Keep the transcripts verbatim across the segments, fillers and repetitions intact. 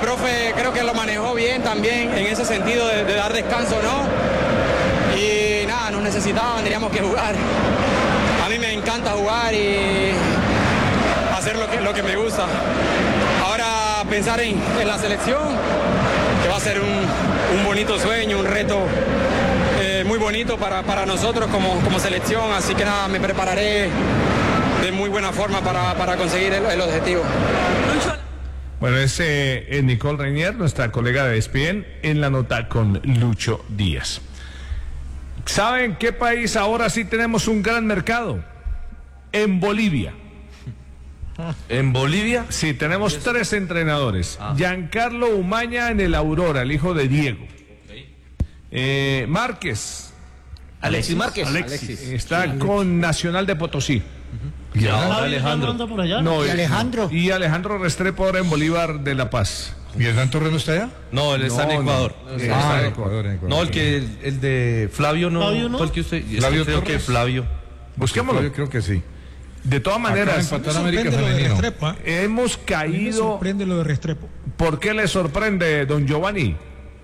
profe creo que lo manejó bien también en ese sentido de, de dar descanso, ¿no? Y nada, nos necesitaban, teníamos que jugar. A mí me encanta jugar y hacer lo que, lo que me gusta. Ahora pensar en, en la selección, que va a ser un, un bonito sueño, un reto eh, muy bonito para, para nosotros como, como selección. Así que nada, me prepararé de muy buena forma para, para conseguir el, el objetivo. Bueno, es eh, Nicole Reinier, nuestra colega de E S P N, en la nota con Lucho Díaz. ¿Saben qué país ahora sí tenemos un gran mercado? En Bolivia. ¿En Bolivia? Sí, tenemos tres entrenadores. Ah. Giancarlo Umaña en el Aurora, el hijo de Diego. Okay. Eh, Márquez. Alexis Márquez. Alexis. Está sí, con Nacional de Potosí. Uh-huh. Y ahora Alejandro. Por allá? No, ¿Y Alejandro? Y Alejandro Restrepo ahora en Bolívar de La Paz. ¿Y el Gran Torreno está allá? No, él está no, en Ecuador. No, no, no, ah, en Ecuador, en Ecuador. No, el que el, el de Flavio no, ¿Flavio no? Fue el que usted. Flavio creo Torres. que Flavio. Busquémoslo. Yo creo que sí. De todas maneras, empatar América Femenino. Restrepo, ¿eh? Hemos caído. A mí me sorprende lo de Restrepo. ¿Por qué le sorprende, don Giovanni?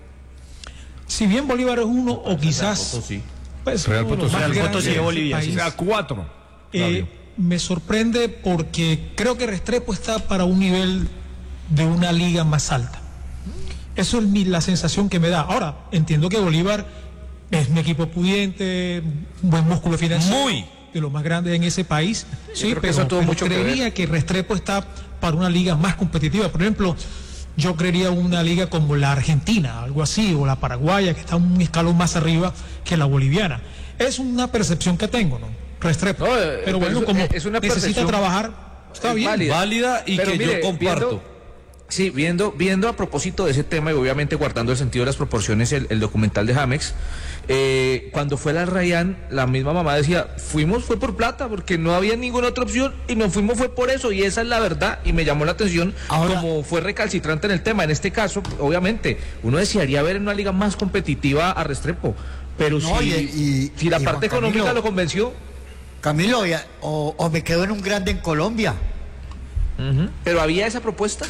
Si bien Bolívar es uno, o quizás pues, Real Potosí, Real Potosí de Bolivia, país, o sea, cuatro. Eh, me sorprende porque creo que Restrepo está para un nivel de una liga más alta. Eso es mi, la sensación que me da. Ahora, entiendo que Bolívar es un equipo pudiente, un buen músculo financiero. Muy. De los más grandes en ese país. Yo sí, creo pero, que eso tuvo pero mucho creería que, que Restrepo está para una liga más competitiva. Por ejemplo, yo creería una liga como la Argentina, algo así, o la Paraguaya, que está un escalón más arriba que la boliviana. Es una percepción que tengo, ¿no? Restrepo. No, pero, pero bueno, es, como es una necesita trabajar, está bien. Válida, válida y pero que mire, yo comparto. Viendo, sí, viendo, viendo a propósito de ese tema y obviamente guardando el sentido de las proporciones, el, el documental de Jamex, eh, cuando fue la Rayán, la misma mamá decía, fuimos fue por plata, porque no había ninguna otra opción y nos fuimos fue por eso, y esa es la verdad, y me llamó la atención. Ahora, como fue recalcitrante en el tema. En este caso, obviamente, uno desearía ver en una liga más competitiva a Restrepo, pero no, si, y, y, si la y parte económica Camilo, lo convenció. Camilo, o, o me quedo en un grande en Colombia. Uh-huh. ¿Pero había esa propuesta?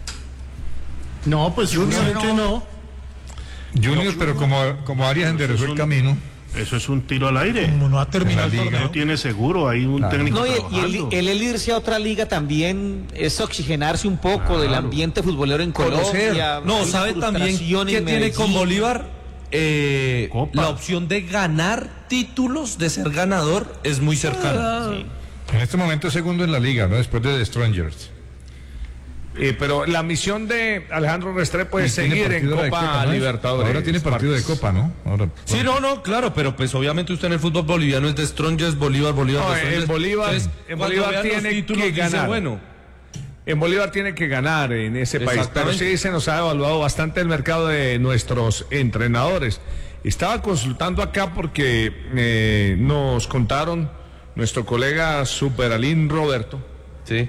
No, pues Junior no. no. Junior, pero como, como Arias enderezó el camino. Eso es un tiro al aire. Como no ha terminado el torneo. No tiene seguro, hay un claro. técnico no, y, trabajando. Y el, el, el irse a otra liga también es oxigenarse un poco claro. del ambiente futbolero en Colombia. No, ¿sabe también qué tiene con Bolívar? Eh, la opción de ganar títulos, de ser ganador, es muy cercana. Ah. Sí. En este momento es segundo en la liga, ¿no? Después de The Strangers. Eh, pero la misión de Alejandro Restrepo es seguir en Copa, Copa Libertadores. Ahora tiene partido de Copa, ¿no? Ahora, sí, no, no, claro, pero pues obviamente usted en el fútbol boliviano es de Strongest, Bolívar, Bolívar. No, de en Bolívar, Entonces, en Bolívar tiene títulos, que ganar. Dice, bueno, en Bolívar tiene que ganar en ese país, pero sí se nos ha evaluado bastante el mercado de nuestros entrenadores. Estaba consultando acá porque eh, nos contaron nuestro colega Superalín Roberto, sí,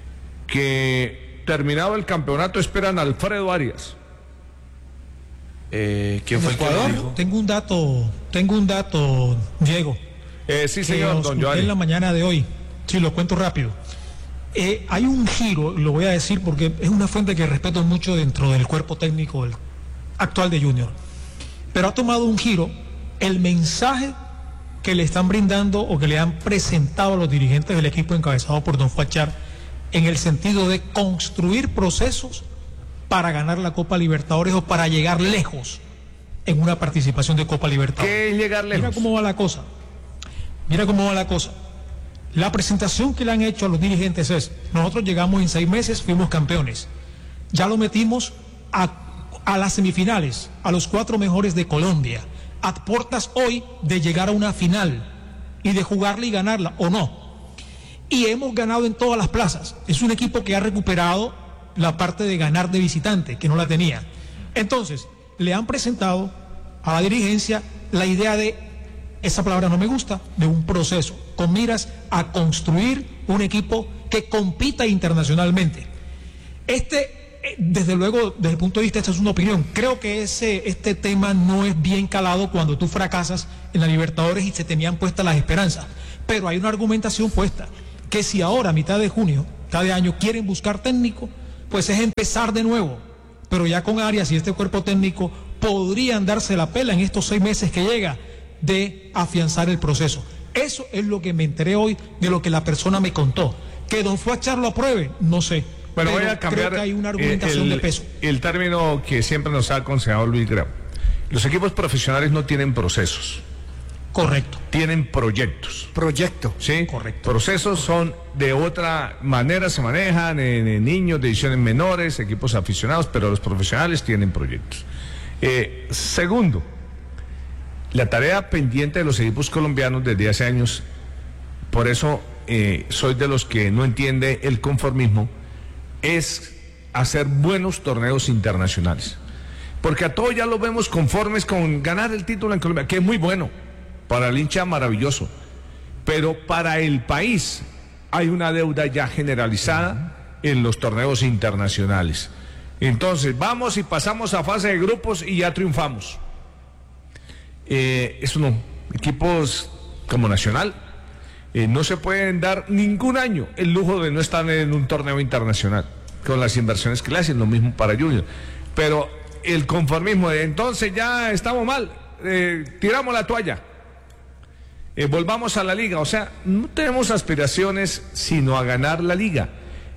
que terminado el campeonato esperan a Alfredo Arias. Eh, ¿Quién fue el que lo dijo? Tengo un dato, tengo un dato, Diego. Eh, sí, señor, don Johnny. En la mañana de hoy, sí, lo cuento rápido. Eh, hay un giro, lo voy a decir porque es una fuente que respeto mucho dentro del cuerpo técnico del actual de Junior. Pero ha tomado un giro el mensaje que le están brindando o que le han presentado a los dirigentes del equipo encabezado por don Fachar, en el sentido de construir procesos para ganar la Copa Libertadores o para llegar lejos en una participación de Copa Libertadores. ¿Qué es llegar lejos? Mira cómo va la cosa. Mira cómo va la cosa. La presentación que le han hecho a los dirigentes es, nosotros llegamos en seis meses, fuimos campeones. Ya lo metimos a, a las semifinales, a los cuatro mejores de Colombia, a puertas hoy de llegar a una final y de jugarla y ganarla, o no. Y hemos ganado en todas las plazas. Es un equipo que ha recuperado la parte de ganar de visitante, que no la tenía. Entonces, le han presentado a la dirigencia la idea de, esa palabra no me gusta, de un proceso, con miras a construir un equipo que compita internacionalmente. Este, desde luego, desde el punto de vista, esta es una opinión, creo que ese, este tema no es bien calado cuando tú fracasas en la Libertadores y se tenían puestas las esperanzas. Pero hay una argumentación puesta, que si ahora, a mitad de junio, cada año, quieren buscar técnico, pues es empezar de nuevo. pero ya con Arias y este cuerpo técnico podrían darse la pela en estos seis meses que llega de afianzar el proceso. Eso es lo que me enteré hoy de lo que la persona me contó. Que don Fuachar lo apruebe, no sé. Bueno, pero voy a cambiar creo que hay una argumentación el, de peso. El término que siempre nos ha aconsejado Luis Grau. Los equipos profesionales no tienen procesos. Correcto. Tienen proyectos. Proyecto. Sí, correcto. Procesos son de otra manera, se manejan en, en niños, divisiones menores, equipos aficionados, pero los profesionales tienen proyectos. Eh, segundo, la tarea pendiente de los equipos colombianos desde hace años, por eso eh, soy de los que no entiende el conformismo, es hacer buenos torneos internacionales. Porque a todos ya los vemos conformes con ganar el título en Colombia, que es muy bueno. Para el hincha maravilloso, pero para el país hay una deuda ya generalizada en los torneos internacionales. Entonces vamos y pasamos a fase de grupos y ya triunfamos. Eh, eso no, equipos como Nacional eh, no se pueden dar ningún año el lujo de no estar en un torneo internacional con las inversiones que le hacen, lo mismo para Junior. Pero el conformismo de entonces ya estamos mal, eh, tiramos la toalla. Eh, volvamos a la liga, o sea, no tenemos aspiraciones sino a ganar la liga,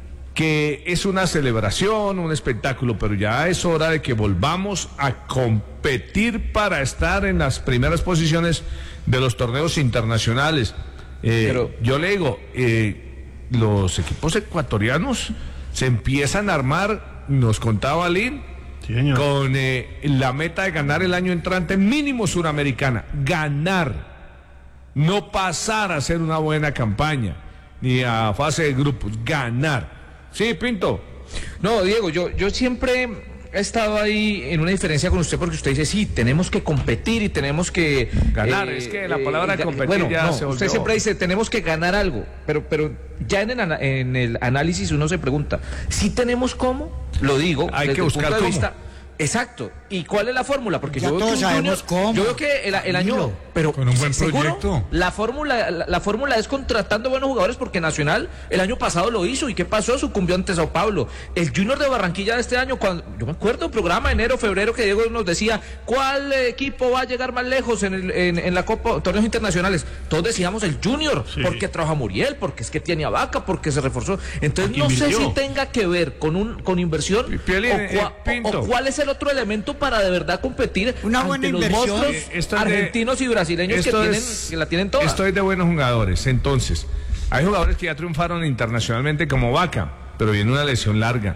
que es una celebración, un espectáculo, pero ya es hora de que volvamos a competir para estar en las primeras posiciones de los torneos internacionales. Eh, pero yo le digo, eh, los equipos ecuatorianos se empiezan a armar, nos contaba Lin, sí, con eh, la meta de ganar el año entrante mínimo Suramericana, ganar. No pasar a hacer una buena campaña, ni a fase de grupos, ganar. Sí, Pinto. No, Diego, yo, yo siempre he estado ahí en una diferencia con usted porque usted dice, sí, tenemos que competir y tenemos que... Ganar, eh, es que la palabra eh, competir bueno, ya no, se volvió... Usted siempre dice, tenemos que ganar algo, pero, pero ya en el, en el análisis uno se pregunta, ¿sí tenemos cómo? Lo digo, hay que buscar punto de cómo. Vista, exacto. ¿Y cuál es la fórmula? Porque ya yo todos sabemos cómo. Yo veo que el, el año, pero con un buen ¿seguro? proyecto. La fórmula, la, la fórmula es contratando buenos jugadores porque Nacional el año pasado lo hizo. ¿Y qué pasó? Sucumbió ante Sao Paulo. El Junior de Barranquilla de este año, cuando yo me acuerdo, programa enero, febrero, que Diego nos decía, ¿cuál equipo va a llegar más lejos en, el, en, en la Copa, torneos internacionales? Todos decíamos el Junior, sí, porque trajo a Muriel, porque es que tiene a Vaca, porque se reforzó. Entonces no invirtió. Sé si tenga que ver con un con inversión Pielín, o, cua, eh, o, o cuál es el otro elemento para de verdad competir una buena ante los inversión monstruos argentinos de, y brasileños que, tienen, es, que la tienen toda. Estoy de buenos jugadores. Entonces, hay jugadores que ya triunfaron internacionalmente como Vaca, pero viene una lesión larga.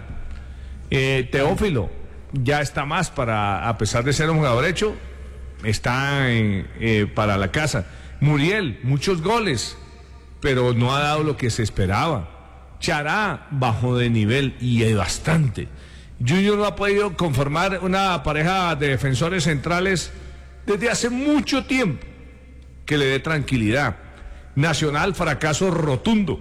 Eh, Teófilo ya está más para, a pesar de ser un jugador hecho, está en, eh, para la casa. Muriel, muchos goles, pero no ha dado lo que se esperaba. Chará, bajo de nivel y hay bastante. Junior no ha podido conformar una pareja de defensores centrales desde hace mucho tiempo que le dé tranquilidad. Nacional, fracaso rotundo.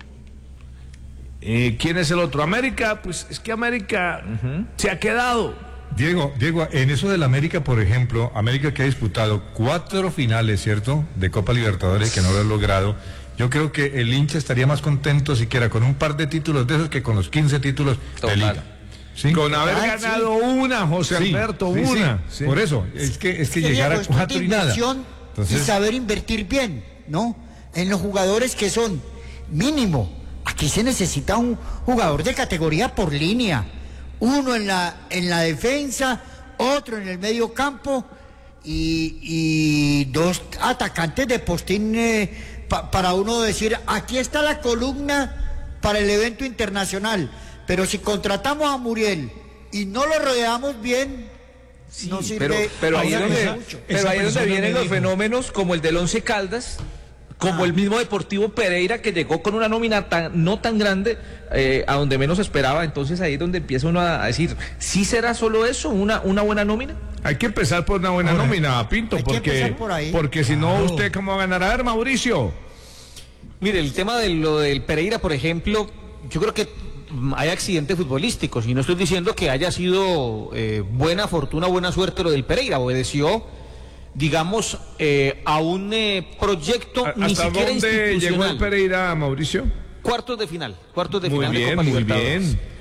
Eh, ¿Quién es el otro? América, pues es que América uh-huh. se ha quedado. Diego, Diego, en eso del América, por ejemplo, América que ha disputado cuatro finales, ¿cierto?, de Copa Libertadores que no lo ha logrado. Yo creo que el hincha estaría más contento siquiera con un par de títulos de esos que con los quince títulos Total. de Liga. ¿Sí? Con haber ah, ganado sí. una, José sí, Alberto, sí, una. Sí. Por eso, es que, es que llegar a cuatro y nada. Entonces... y saber invertir bien, ¿no? En los jugadores que son mínimo. Aquí se necesita un jugador de categoría por línea. Uno en la, en la defensa, otro en el medio campo y, y dos atacantes de postín eh, pa, para uno decir, aquí está la columna para el evento internacional. Pero si contratamos a Muriel y no lo rodeamos bien, sí, no sirve. Pero, pero ahí es donde, pero ahí es donde vienen los fenómenos como el del Once Caldas, como ah. el mismo Deportivo Pereira que llegó con una nómina tan, no tan grande eh, a donde menos esperaba. Entonces ahí es donde empieza uno a decir, ¿sí será solo eso, una, una buena nómina? Hay que empezar por una buena Ahora, nómina, Pinto, porque, por ahí. porque si no, claro. ¿usted cómo va a ganar? A ver, Mauricio. Mire, el tema de lo del Pereira, por ejemplo, yo creo que hay accidentes futbolísticos y no estoy diciendo que haya sido eh, buena fortuna, buena suerte lo del Pereira, obedeció, digamos, eh, a un eh, proyecto ni siquiera institucional. ¿Hasta dónde llegó el Pereira, Mauricio? Cuartos de final, cuartos de muy final bien, de Copa muy Libertadores. bien.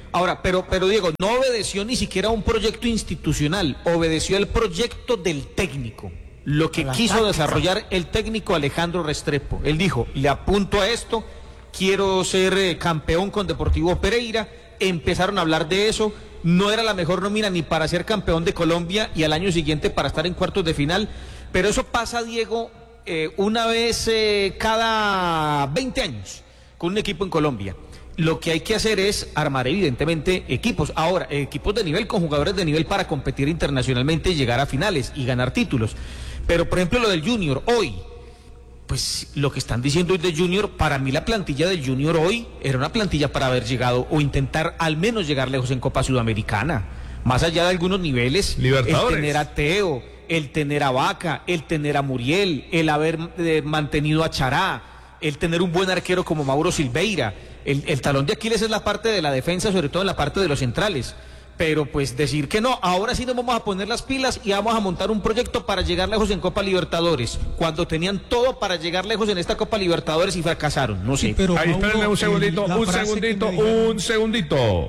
Ahora, pero, pero Diego, no obedeció ni siquiera a un proyecto institucional, obedeció al proyecto del técnico, lo que quiso desarrollar el técnico Alejandro Restrepo. Él dijo, le apunto a esto, quiero ser eh, campeón con Deportivo Pereira. Empezaron a hablar de eso, no era la mejor nómina ni para ser campeón de Colombia y al año siguiente para estar en cuartos de final, pero eso pasa, Diego, eh, una vez eh, cada veinte años con un equipo en Colombia. Lo que hay que hacer es armar evidentemente equipos, ahora equipos de nivel con jugadores de nivel para competir internacionalmente y llegar a finales y ganar títulos. Pero por ejemplo lo del Junior hoy, pues lo que están diciendo hoy de Junior, para mí la plantilla del Junior hoy era una plantilla para haber llegado o intentar al menos llegar lejos en Copa Sudamericana, más allá de algunos niveles. Libertadores. El tener a Teo, el tener a Vaca, el tener a Muriel, el haber eh, mantenido a Chará, el tener un buen arquero como Mauro Silveira. El, el talón de Aquiles es la parte de la defensa, sobre todo en la parte de los centrales. Pero pues decir que no, ahora sí nos vamos a poner las pilas y vamos a montar un proyecto para llegar lejos en Copa Libertadores, cuando tenían todo para llegar lejos en esta Copa Libertadores y fracasaron, no sé. Sí, pero ahí, espérenme un segundito, un segundito, un segundito.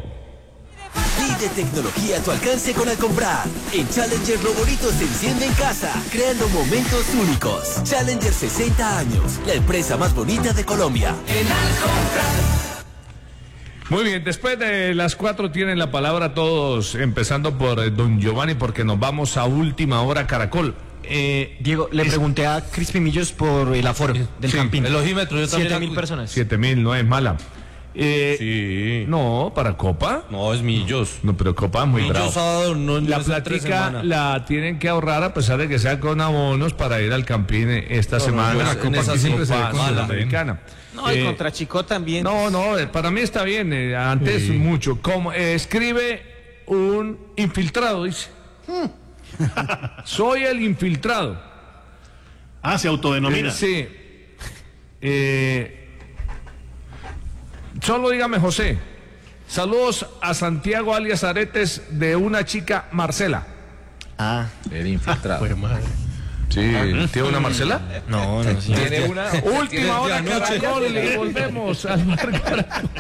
Pide tecnología a tu alcance con al comprar. En Challenger lo bonito se enciende en casa, creando momentos únicos. Challenger sesenta años, la empresa más bonita de Colombia. En al comprar. Muy bien, después de las cuatro tienen la palabra todos, empezando por eh, don Giovanni, porque nos vamos a última hora Caracol. Eh, Diego, le es... pregunté a Crispy Millos por el aforo del sí, Campín. El ojímetro, yo también. Siete mil personas. Siete mil, no es mala. Eh, sí. No, para Copa. No, es Millos. No, pero Copa es muy Millos bravo. Sábado, no, no la plática la tienen que ahorrar a pesar de que sea con abonos para ir al Campín esta no, semana. No, la Copa esa siempre se ve con la Americana. No, y eh, contra Chico también. No, no, para mí está bien. Eh, antes sí. mucho. Como eh, escribe un infiltrado, dice. Soy el infiltrado. Ah, se autodenomina. Eh, sí. Eh, solo dígame José. Saludos a Santiago alias Aretes de una chica Marcela. Ah, el infiltrado. Pues madre. Sí, ¿tiene una Marcela? No, no. Sí. Tiene una última hora Caracol y volvemos al Mar Caracol.